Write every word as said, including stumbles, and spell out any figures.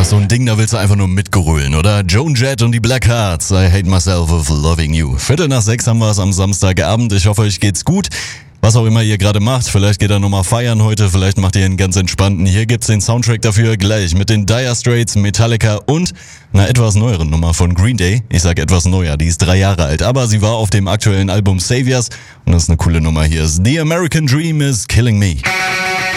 so ein Ding, da willst du einfach nur mitgrölen, oder? Joan Jett und die Blackhearts, I hate myself of loving you. Viertel nach sechs haben wir es am Samstagabend. Ich hoffe, euch geht's gut. Was auch immer ihr gerade macht, vielleicht geht ihr nochmal feiern heute, vielleicht macht ihr einen ganz entspannten. Hier gibt's den Soundtrack dafür gleich mit den Dire Straits, Metallica und einer etwas neueren Nummer von Green Day. Ich sag etwas neuer, die ist drei Jahre alt, aber sie war auf dem aktuellen Album Saviors und das ist eine coole Nummer hier. The American Dream is Killing Me.